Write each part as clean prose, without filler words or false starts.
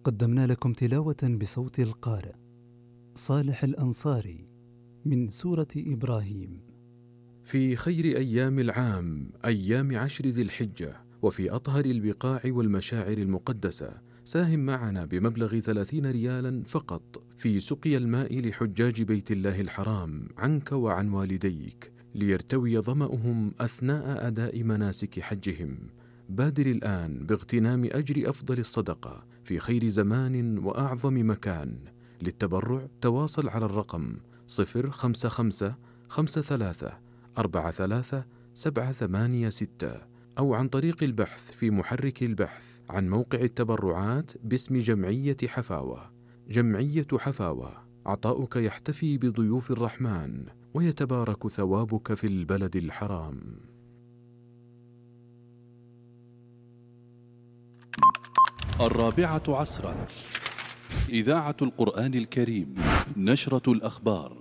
قدمنا لكم تلاوة بصوت القارئ صالح الأنصاري من سورة إبراهيم. في خير أيام العام أيام 10 ذي الحجة، وفي أطهر البقاع والمشاعر المقدسة، ساهم معنا بمبلغ 30 ريالا فقط في سقي الماء لحجاج بيت الله الحرام عنك وعن والديك، ليرتوي ظمأهم أثناء أداء مناسك حجهم. بادر الآن باغتنام أجر أفضل الصدقة في خير زمان وأعظم مكان. للتبرع تواصل على الرقم 055 53 43 786 أو عن طريق البحث في محرك البحث عن موقع التبرعات باسم جمعية حفاوة. جمعية حفاوة، عطاؤك يحتفي بضيوف الرحمن ويتبارك ثوابك في البلد الحرام. الرابعة عصرا، إذاعة القرآن الكريم، نشرة الأخبار.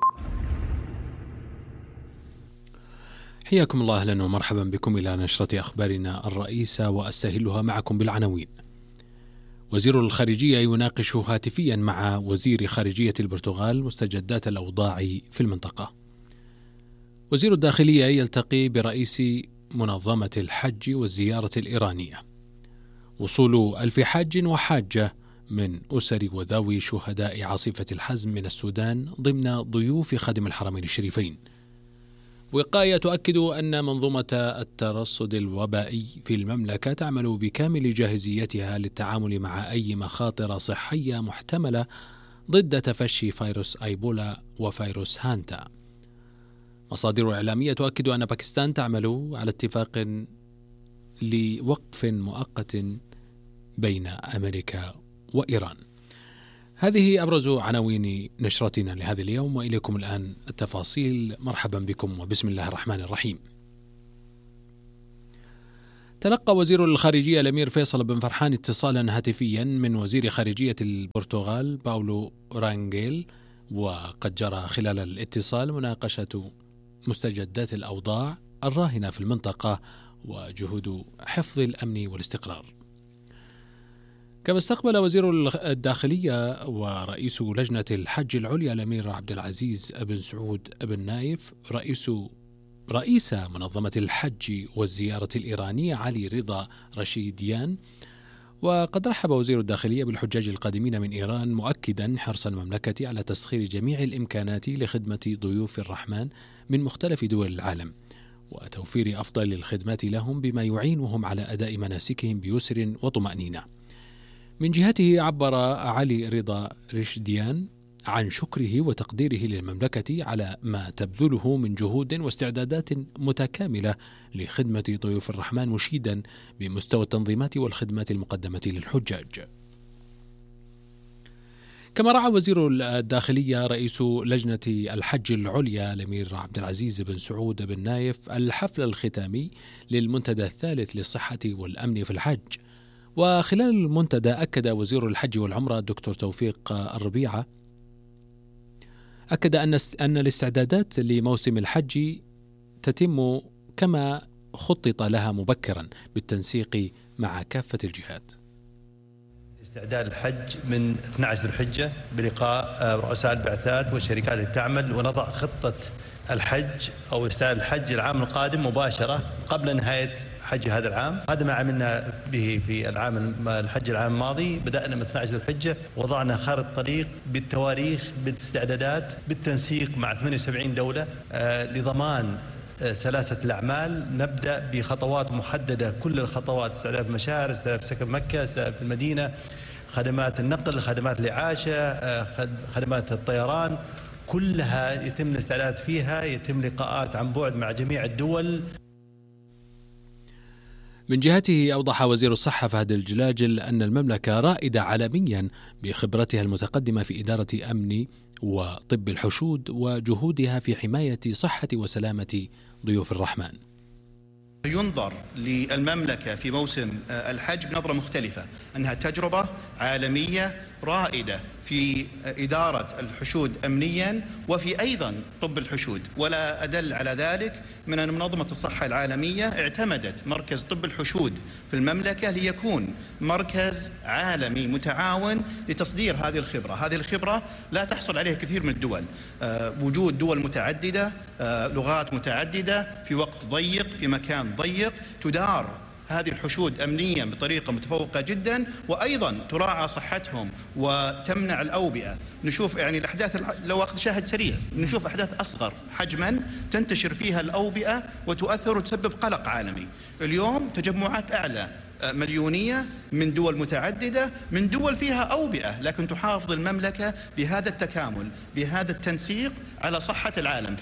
حياكم الله، أهلا ومرحبا بكم إلى نشرة أخبارنا الرئيسة، وأستهلها معكم بالعناوين. وزير الخارجية يناقش هاتفيا مع وزير خارجية البرتغال مستجدات الأوضاع في المنطقة. وزير الداخلية يلتقي برئيس منظمة الحج والزيارة الإيرانية. وصول 1000 حاج وحاجة من أسر وذوي شهداء عاصفة الحزم من السودان ضمن ضيوف خادم الحرمين الشريفين. وقاية تؤكد أن منظومة الترصد الوبائي في المملكة تعمل بكامل جاهزيتها للتعامل مع أي مخاطر صحية محتملة ضد تفشي فيروس أيبولا وفيروس هانتا. مصادر إعلامية تؤكد أن باكستان تعمل على اتفاق لوقف مؤقت بين أمريكا وإيران. هذه أبرز عناوين نشرتنا لهذا اليوم، وإليكم الآن التفاصيل. مرحبا بكم وبسم الله الرحمن الرحيم. تلقى وزير الخارجية الأمير فيصل بن فرحان اتصالا هاتفيا من وزير خارجية البرتغال باولو رانجيل، وقد جرى خلال الاتصال مناقشة مستجدات الأوضاع الراهنة في المنطقة وجهود حفظ الأمن والاستقرار. كما استقبل وزير الداخلية ورئيس لجنة الحج العليا الأمير عبد العزيز بن سعود بن نايف رئيس منظمة الحج والزيارة الإيرانية علي رضا رشيديان. وقد رحب وزير الداخلية بالحجاج القادمين من إيران، مؤكدا حرص المملكة على تسخير جميع الإمكانات لخدمة ضيوف الرحمن من مختلف دول العالم وتوفير أفضل الخدمات لهم بما يعينهم على أداء مناسكهم بيسر وطمأنينة. من جهته عبر علي رضا رشديان عن شكره وتقديره للمملكة على ما تبذله من جهود واستعدادات متكاملة لخدمة ضيوف الرحمن، مشيدا بمستوى التنظيمات والخدمات المقدمة للحجاج. كما رعى وزير الداخلية رئيس لجنة الحج العليا الأمير عبد العزيز بن سعود بن نايف الحفل الختامي للمنتدى الثالث للصحة والأمن في الحج. وخلال المنتدى أكد وزير الحج والعمرة الدكتور توفيق الربيعة أن الاستعدادات لموسم الحج تتم كما خطط لها مبكرا بالتنسيق مع كافة الجهات. استعداد الحج من 12 ذي الحجة بلقاء رؤساء البعثات والشركات اللي تعمل، ونضع خطة الحج أو استعداد الحج العام القادم مباشرة قبل نهاية حج هذا العام. هذا ما عملنا به في الحج العام الماضي. بدأنا من 12 ذي الحجة، وضعنا خارطة طريق بالتواريخ بالاستعدادات بالتنسيق مع 78 دولة لضمان سلاسة الأعمال. نبدأ بخطوات محددة، كل الخطوات: استعداد المشاعر، استعداد سكن مكة، استعداد في المدينة، خدمات النقل، خدمات الإعاشة، خدمات الطيران، كلها يتم الاستعداد فيها. يتم لقاءات عن بعد مع جميع الدول. من جهته أوضح وزير الصحة فهد الجلاجل أن المملكة رائدة عالميا بخبرتها المتقدمة في إدارة أمن وطب الحشود وجهودها في حماية صحة وسلامة ضيوف الرحمن. ينظر للمملكة في موسم الحج بنظرة مختلفة، أنها تجربة عالمية رائدة في إدارة الحشود أمنيا وفي أيضا طب الحشود. ولا أدل على ذلك من أن منظمة الصحة العالمية اعتمدت مركز طب الحشود في المملكة ليكون مركز عالمي متعاون لتصدير هذه الخبرة. هذه الخبرة لا تحصل عليها كثير من الدول، وجود دول متعددة، لغات متعددة، في وقت ضيق، في مكان ضيق، تدار هذه الحشود أمنيا بطريقة متفوقة جدا، وأيضا تراعى صحتهم وتمنع الأوبئة. نشوف يعني الأحداث، لو أخذ شاهد سريع، نشوف أحداث أصغر حجما تنتشر فيها الأوبئة وتؤثر وتسبب قلق عالمي. اليوم تجمعات أعلى مليونية من دول متعددة، من دول فيها أوبئة، لكن تحافظ المملكة بهذا التكامل، بهذا التنسيق على صحة العالم.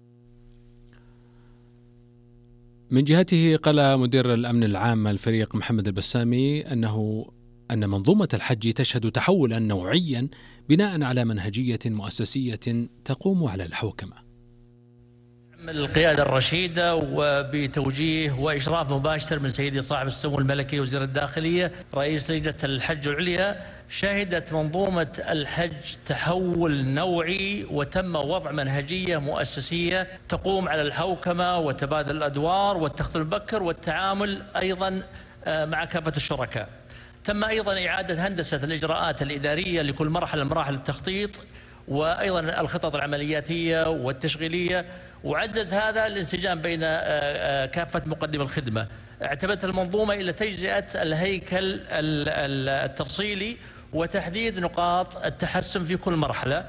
من جهته قال مدير الأمن العام الفريق محمد البسامي أن منظومة الحج تشهد تحولا نوعيا بناء على منهجية مؤسسية تقوم على الحوكمة. القيادة الرشيدة وبتوجيه وإشراف مباشر من سيدي صاحب السمو الملكي وزير الداخلية رئيس لجنة الحج العليا، شهدت منظومة الحج تحول نوعي، وتم وضع منهجية مؤسسية تقوم على الحوكمة وتبادل الأدوار والتخطيط المبكر والتعامل أيضا مع كافة الشركاء. تم أيضا إعادة هندسة الإجراءات الإدارية لكل مرحلة من مراحل التخطيط، وأيضا الخطط العملياتية والتشغيلية، وعزز هذا الانسجام بين كافة مقدمي الخدمة. اعتمدت المنظومة إلى تجزئة الهيكل التفصيلي وتحديد نقاط التحسن في كل مرحلة.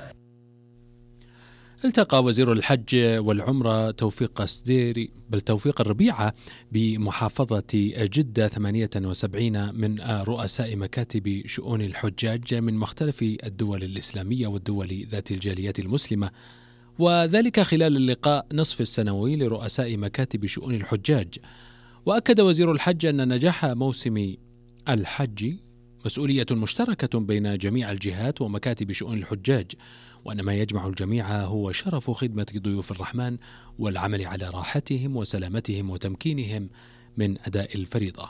التقى وزير الحج والعمرة توفيق الربيعة بمحافظة جدة 78 من رؤساء مكاتب شؤون الحجاج من مختلف الدول الإسلامية والدول ذات الجاليات المسلمة، وذلك خلال اللقاء نصف السنوي لرؤساء مكاتب شؤون الحجاج. وأكد وزير الحج أن نجاح موسم الحج مسؤولية مشتركة بين جميع الجهات ومكاتب شؤون الحجاج، وأن ما يجمع الجميع هو شرف خدمة ضيوف الرحمن والعمل على راحتهم وسلامتهم وتمكينهم من أداء الفريضة.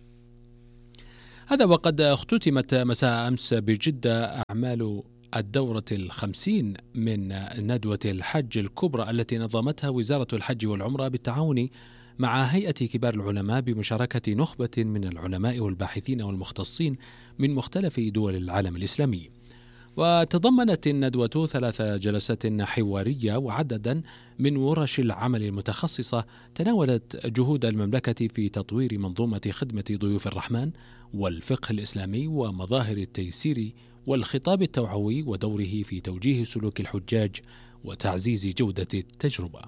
هذا وقد اختتمت مساء أمس بجدة أعمال الدورة 50 من ندوة الحج الكبرى التي نظمتها وزارة الحج والعمرة بالتعاون مع هيئة كبار العلماء بمشاركة نخبة من العلماء والباحثين والمختصين من مختلف دول العالم الإسلامي. وتضمنت الندوة 3 جلسات حوارية وعددا من ورش العمل المتخصصة تناولت جهود المملكة في تطوير منظومة خدمة ضيوف الرحمن والفقه الإسلامي ومظاهر التيسير والخطاب التوعوي ودوره في توجيه سلوك الحجاج وتعزيز جودة التجربة.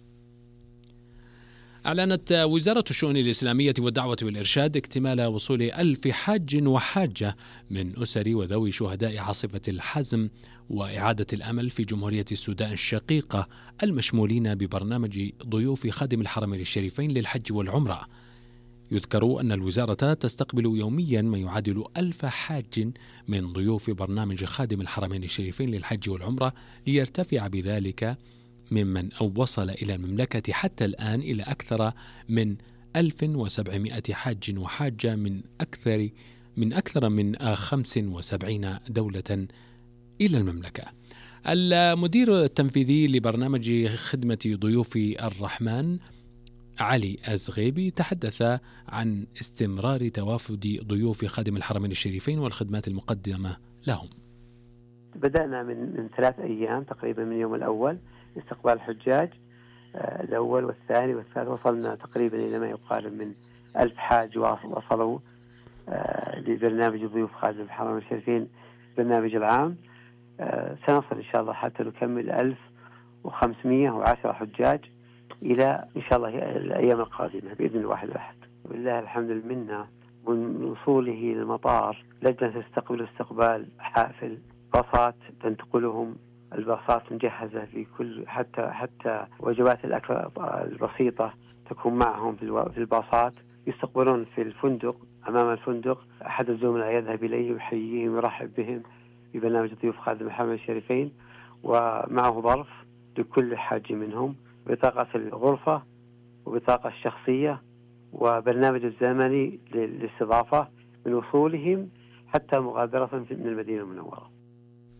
أعلنت وزارة الشؤون الإسلامية والدعوة والإرشاد اكتمال وصول 1000 حاج وحاجة من أسر وذوي شهداء عاصفة الحزم وإعادة الأمل في جمهورية السودان الشقيقة المشمولين ببرنامج ضيوف خادم الحرمين الشريفين للحج والعمرة. يذكر أن الوزارة تستقبل يوميا ما يعادل 1000 حاج من ضيوف برنامج خادم الحرمين الشريفين للحج والعمرة، ليرتفع بذلك ممن وصل إلى المملكة حتى الآن إلى أكثر من 1700 حاج وحاجة من أكثر من 75 دولة إلى المملكة. المدير التنفيذي لبرنامج خدمة ضيوف الرحمن علي أزغيبي تحدث عن استمرار توافد ضيوف خادم الحرمين الشريفين والخدمات المقدمة لهم. بدأنا من 3 أيام تقريبا، من اليوم الأول استقبال الحجاج، الأول والثاني والثالث، وصلنا تقريبا إلى ما يقارب من 1000 حاج وصلوا لبرنامج ضيوف خادم الحرمين الشريفين برنامج العام. سنصل إن شاء الله حتى نكمل 1510 حجاج إلى إن شاء الله الأيام القادمة بإذن الواحد الأحد. بالله الحمد لله. من وصوله للمطار لجنة تستقبل استقبال حافل، باصات تنتقلهم، الباصات مجهزة في كل حتى وجبات الأكل البسيطة تكون معهم في الباصات. يستقبلون في الفندق، أمام الفندق أحد الزملاء يذهب إليه ويحييهم ويرحب بهم ببرنامج ضيوف خادم الحرمين الشريفين، ومعه ظرف لكل حاج منهم، بطاقة الغرفة وبطاقة الشخصية وبرنامج الزمني للاستضافة من وصولهم حتى مغادرة من المدينة المنورة.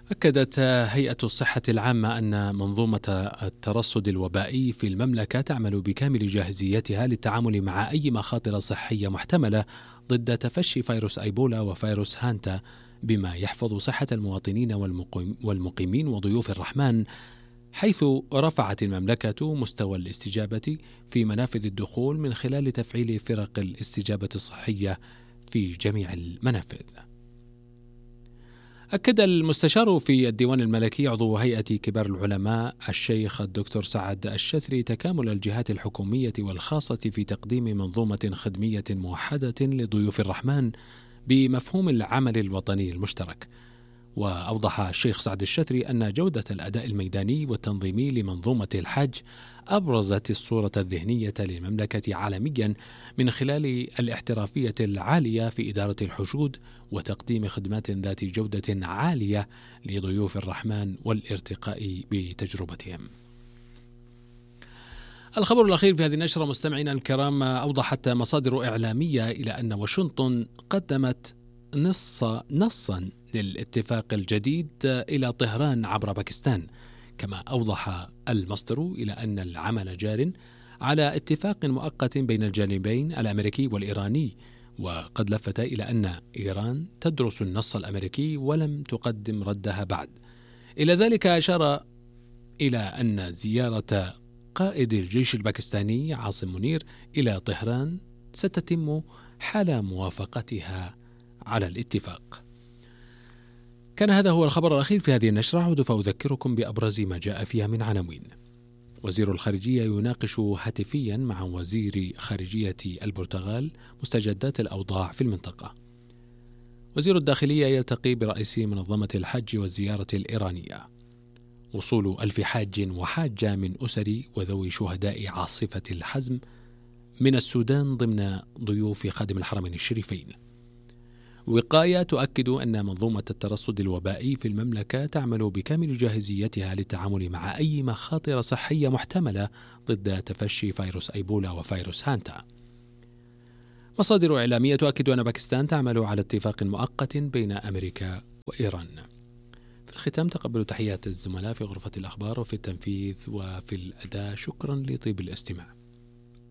أكدت هيئة الصحة العامة أن منظومة الترصد الوبائي في المملكة تعمل بكامل جاهزيتها للتعامل مع أي مخاطر صحية محتملة ضد تفشي فيروس أيبولا وفيروس هانتا، بما يحفظ صحة المواطنين والمقيمين وضيوف الرحمن، حيث رفعت المملكة مستوى الاستجابة في منافذ الدخول من خلال تفعيل فرق الاستجابة الصحية في جميع المنافذ. أكد المستشار في الديوان الملكي عضو هيئة كبار العلماء الشيخ الدكتور سعد الشثري تكامل الجهات الحكومية والخاصة في تقديم منظومة خدمية موحدة لضيوف الرحمن بمفهوم العمل الوطني المشترك. وأوضح الشيخ سعد الشثري أن جودة الأداء الميداني والتنظيمي لمنظومة الحج أبرزت الصورة الذهنية للمملكة عالميا من خلال الاحترافية العالية في إدارة الحشود وتقديم خدمات ذات جودة عالية لضيوف الرحمن والارتقاء بتجربتهم. الخبر الأخير في هذه النشرة مستمعينا الكرام، أوضحت مصادر إعلامية إلى أن واشنطن قدمت نصا للاتفاق الجديد إلى طهران عبر باكستان. كما أوضح المصدر إلى أن العمل جار على اتفاق مؤقت بين الجانبين الأمريكي والإيراني، وقد لفت إلى أن إيران تدرس النص الأمريكي ولم تقدم ردها بعد. إلى ذلك أشار إلى أن زيارة قائد الجيش الباكستاني عاصم منير إلى طهران ستتم حال موافقتها على الاتفاق. كان هذا هو الخبر الأخير في هذه النشرة. أعود فأذكركم بأبرز ما جاء فيها من عناوين. وزير الخارجية يناقش هاتفيا مع وزير خارجية البرتغال مستجدات الأوضاع في المنطقة. وزير الداخلية يلتقي برئيس منظمة الحج والزيارة الإيرانية. وصول 1000 حاج وحاجة من أسر وذوي شهداء عاصفة الحزم من السودان ضمن ضيوف خادم الحرمين الشريفين. وقاية تؤكد أن منظومة الترصد الوبائي في المملكة تعمل بكامل جاهزيتها للتعامل مع أي مخاطر صحية محتملة ضد تفشي فيروس أيبولا وفيروس هانتا. مصادر إعلامية تؤكد أن باكستان تعمل على اتفاق مؤقت بين أمريكا وإيران. في الختام تقبلوا تحيات الزملاء في غرفة الأخبار وفي التنفيذ وفي الأداء. شكرا لطيب الاستماع.